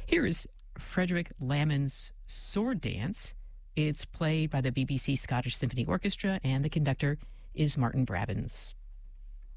Here is Frederick Lamon's Sword Dance. It's played by the BBC Scottish Symphony Orchestra, and the conductor is Martin Brabbins.